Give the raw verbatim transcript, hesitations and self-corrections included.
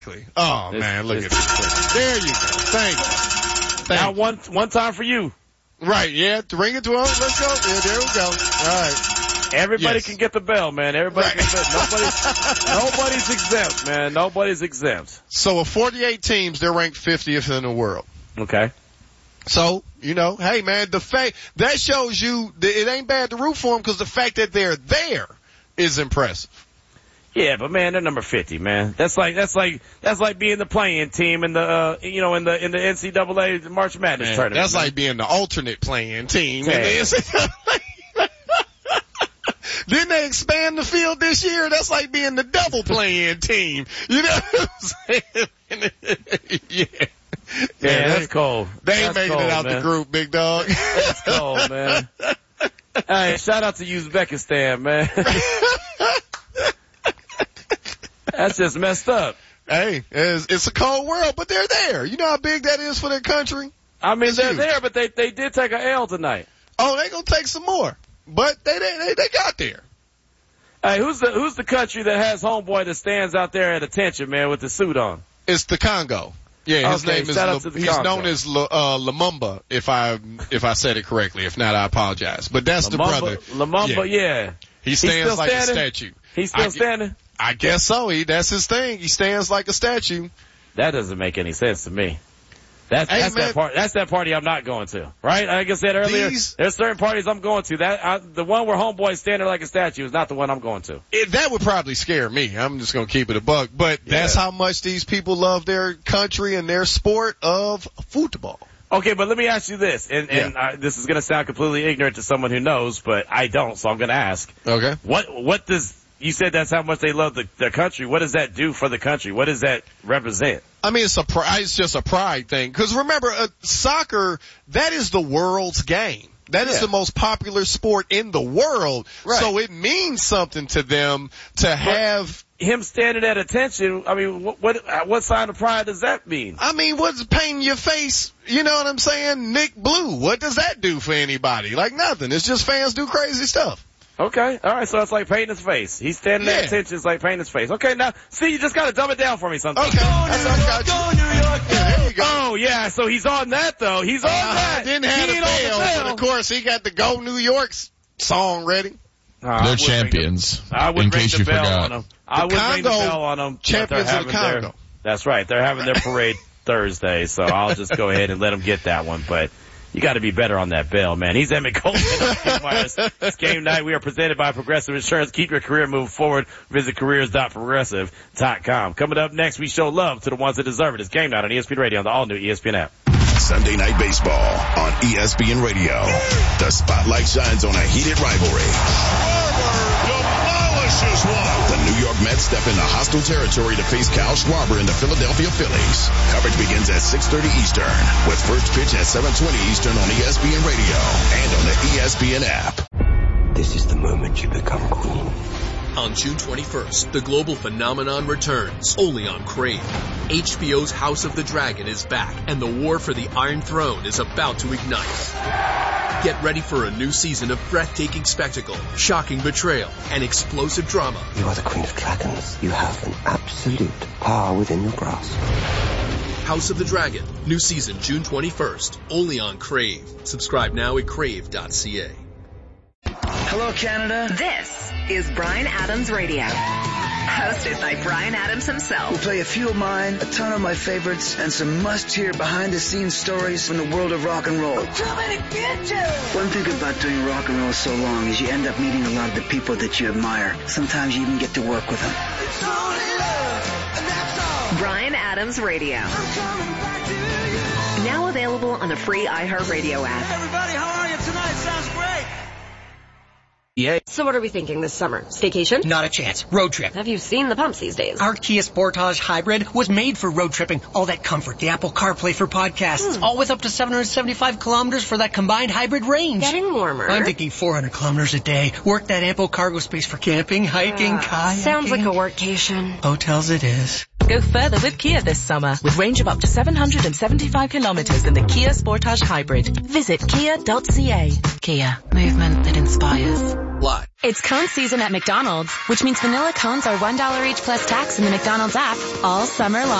Oh, It's, man, look it's, at this. There you go. Thank you. Thank now you. one one time for you. Right, yeah. Ring it to him. Let's go. Yeah, there we go. All right. Everybody Yes. can get the bell, man. Everybody Right. can get Nobody's, nobody's exempt, man. Nobody's exempt. So of forty-eight teams, they're ranked fiftieth in the world. Okay. So, you know, hey, man, the fact, that shows you that it ain't bad to root for them because the fact that they're there is impressive. Yeah, but man, they're number fifty, man. That's like that's like that's like being the playing team in the uh, you know in the in the N C double A March Madness Man, tournament. that's man. like being the alternate playing team. Yeah. in the N C double A. Didn't they expand the field this year? That's like being the double playing team. You know what I'm saying? yeah. Yeah, Yeah, that's they, cold. They ain't That's making cold, it out man. the group, big dog. That's cold, man. Hey, shout out to Uzbekistan, man. That's just messed up. Hey, it's, it's a cold world, but they're there. You know how big that is for their country? I mean, It's they're huge. there, but they they did take a L tonight. Oh, they gonna take some more. But they, they, they, they got there. Hey, who's the who's the country that has homeboy that stands out there at attention, man, with the suit on? It's the Congo. Yeah, his Okay, name is, shout out La, to the he's Congo. known as La, uh, Lumumba, if I, if I said it correctly. If not, I apologize. But that's the brother. Lumumba, yeah. He stands still like standing? a statue. He's still I, standing? I guess so. He, that's his thing. He stands like a statue. That doesn't make any sense to me. That's, Hey, that's man. that part, that's that party I'm not going to. Right? Like I said earlier, These- there's certain parties I'm going to. That, I, the one where homeboy's standing like a statue is not the one I'm going to. It, that would probably scare me. I'm just gonna keep it a buck. But that's Yeah. how much these people love their country and their sport of football. Okay, but let me ask you this, and, and Yeah. uh, this is going to sound completely ignorant to someone who knows, but I don't, so I'm going to ask. Okay. What, what does, you said that's how much they love the, their country. What does that do for the country? What does that represent? I mean, it's a pride, it's just a pride thing. Cause remember, uh, soccer, that is the world's game. That is Yeah. the most popular sport in the world. Right. So it means something to them to have, Him standing at attention, I mean, what, what, what sign of pride does that mean? I mean, what's painting your face? You know what I'm saying? Nick Blue. What does that do for anybody? Like nothing. It's just fans do crazy stuff. Okay, alright, so it's like painting his face. He's standing Yeah. at attention, it's like painting his face. Okay, now, see, you just gotta dumb it down for me sometimes. Okay. That's what I got you. Yeah, there you go. Oh, yeah, so he's on that though. He's on Uh, that. didn't he have ain't a on the bell, bell. but of course he got the Go New York's song ready. Uh, I They're would ring champions. The, I would in ring case the you bell forgot. on them. I would ring the Congo bell on them. champions of the Congo. Their, that's right. They're having their parade Thursday, so I'll just go ahead and let them get that one. But you got to be better on that bell, man. He's Emmett Coleman. It's game night. We are presented by Progressive Insurance. Keep your career moving forward. Visit careers dot progressive dot com. Coming up next, we show love to the ones that deserve it. It's game night on E S P N Radio on the all-new E S P N app. Sunday Night Baseball on E S P N Radio. The spotlight shines on a heated rivalry. Schwarber demolishes one. The New York Mets step into hostile territory to face Kyle Schwarber and the Philadelphia Phillies. Coverage begins at six thirty Eastern, with first pitch at seven twenty Eastern on E S P N Radio and on the E S P N app. This is the moment you become queen. On June twenty-first, the global phenomenon returns, only on Crave. H B O's House of the Dragon is back, and the war for the Iron Throne is about to ignite. Get ready for a new season of breathtaking spectacle, shocking betrayal, and explosive drama. You are the queen of dragons. You have an absolute power within your grasp. House of the Dragon, new season June twenty-first, only on Crave. Subscribe now at crave dot c a. Hello, Canada. This is Bryan Adams Radio. Hosted by Bryan Adams himself. We'll play a few of mine, a ton of my favorites, and some must-hear behind-the-scenes stories from the world of rock and roll. I'm coming to get you! One thing about doing rock and roll so long is you end up meeting a lot of the people that you admire. Sometimes you even get to work with them. It's only love, and that's all. Bryan Adams Radio. I'm coming back to you. Now available on the free iHeartRadio app. Hey, everybody, how are you tonight? Sounds great. Yeah. So what are we thinking this summer? Staycation? Not a chance. Road trip. Have you seen the pumps these days? Our Kia Sportage Hybrid was made for road tripping. All that comfort, the Apple CarPlay for podcasts, Hmm. all with up to seven hundred seventy-five kilometers for that combined hybrid range. Getting warmer. I'm thinking four hundred kilometers a day. Work that ample cargo space for camping, hiking, Uh, kayaking. sounds like a workcation. Hotels it is. Go further with Kia this summer with range of up to seven hundred seventy-five kilometers in the Kia Sportage Hybrid. Visit kia dot c a. Kia, movement that inspires. apply. It's cone season at McDonald's, which means vanilla cones are one dollar each plus tax in the McDonald's app all summer long.